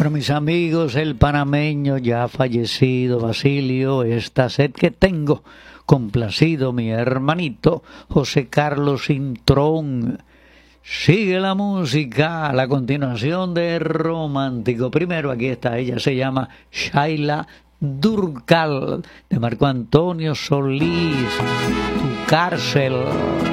Bueno, mis amigos, el panameño ya fallecido Basilio, esta sed que tengo, complacido mi hermanito José Carlos Cintrón. Sigue la música, la continuación de Romántico. Primero aquí está, ella se llama Shaila Durcal, de Marco Antonio Solís, Tu Cárcel.